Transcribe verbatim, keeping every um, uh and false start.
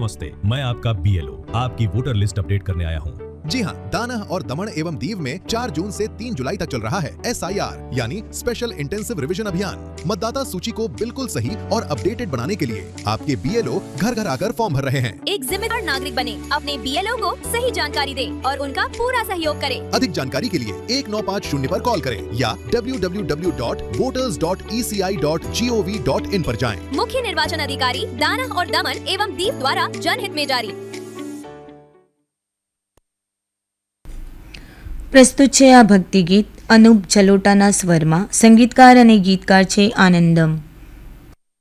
नमस्ते, मैं आपका बीएलओ आपकी वोटर लिस्ट अपडेट करने आया हूँ। जी हाँ, दाना और दमन एवं दीव में चार जून से तीन जुलाई तक चल रहा है एस आई आर यानी स्पेशल इंटेंसिव रिवीजन अभियान। मतदाता सूची को बिल्कुल सही और अपडेटेड बनाने के लिए आपके बीएलओ घर घर आकर फॉर्म भर रहे हैं। एक जिम्मेदार नागरिक बने, अपने बीएलओ को सही जानकारी दे और उनका पूरा सहयोग करे। अधिक जानकारी के लिए एक नौ पाँच शून्य पर कॉल करें या W W W dot voters dot E C I dot G O V dot in पर जाएं। मुख्य निर्वाचन अधिकारी दाना और दमन एवं दीव द्वारा जनहित में जारी। પ્રસ્તુત છે આ ભક્તિ ગીત અનુપ જલોટાના સ્વરમાં, સંગીતકાર અને ગીતકાર છે આનંદમ.